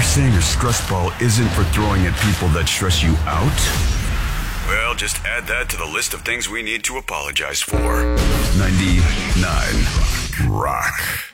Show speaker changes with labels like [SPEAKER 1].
[SPEAKER 1] saying your stress ball isn't for throwing at people that stress you out? Well, just add that to the list of things we need to apologize for. 99 Rock.